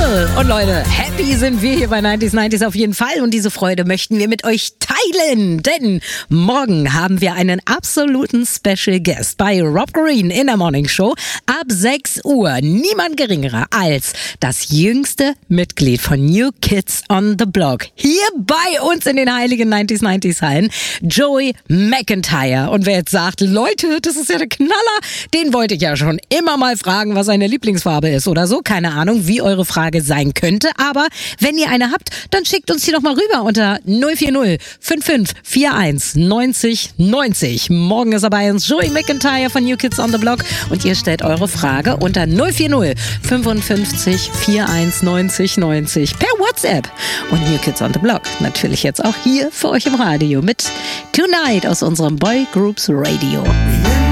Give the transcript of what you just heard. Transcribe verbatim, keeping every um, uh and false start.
Single. Und Leute, happy sind wir hier bei neunzig neunzig auf jeden Fall. Und diese Freude möchten wir mit euch teilen. Denn morgen haben wir einen absoluten Special Guest bei Rob Green in der Morning Show. Ab sechs Uhr niemand geringerer als das jüngste Mitglied von New Kids on the Block. Hier bei uns in den heiligen neunzig neunzig Hallen, Joey McIntyre. Und wer jetzt sagt, Leute, das ist ja der Knaller, den wollte ich ja schon immer mal fragen, was seine Lieblingsfarbe ist oder so. Keine Ahnung, wie eure Frage sein könnte. Aber wenn ihr eine habt, dann schickt uns die doch mal rüber unter null vier null fünf fünf vier eins neunzig neunzig. Morgen ist er bei uns Joey McIntyre von New Kids on the Block und ihr stellt eure Frage unter null vier null fünf fünf vier eins neunzig neunzig per WhatsApp. Und New Kids on the Block natürlich jetzt auch hier für euch im Radio mit Tonight aus unserem Boy Groups Radio.